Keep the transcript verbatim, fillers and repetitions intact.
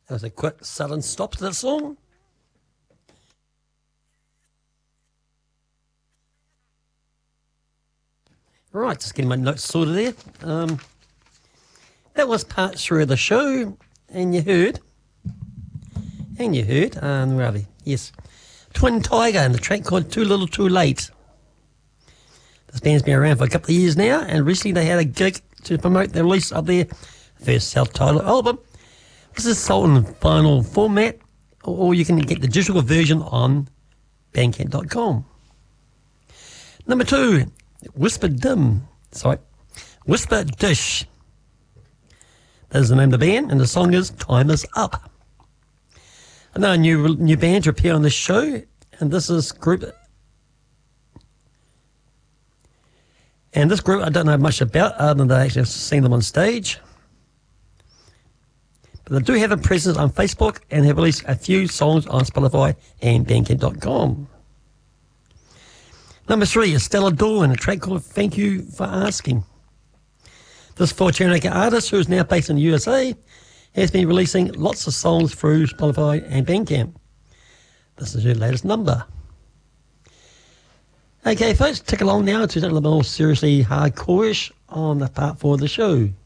That was a quick sudden stop to that song. Right, just getting my notes sorted there. Um, that was part three of the show, and you heard, and you heard, um, where are we? Yes, Twin Tiger and the track called Too Little Too Late. This band's been around for a couple of years now, and recently they had a gig to promote the release of their first self-titled album. This is sold in vinyl format, or you can get the digital version on bandcamp dot com. Number two, Whisper Dim, sorry, Whisper Dish. That is the name of the band, and the song is Time Is Up. Another new new band to appear on this show, and this is group. And this group I don't know much about, other than I actually have seen them on stage. But they do have a presence on Facebook and have released a few songs on Spotify and bandcamp dot com. Number three is Stella Dawn, a track called Thank You For Asking. This four-Chernaka artist, who is now based in the U S A, has been releasing lots of songs through Spotify and Bandcamp. This is her latest number. Okay, folks, take along now to something a little more seriously hardcore-ish on the part four of the show.